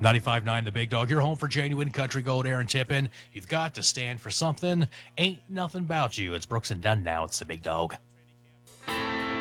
95.9 The Big Dog, your home for genuine country gold, Aaron Tippin. You've got to stand for something. Ain't nothing about you. It's Brooks and Dunn now. It's The Big Dog.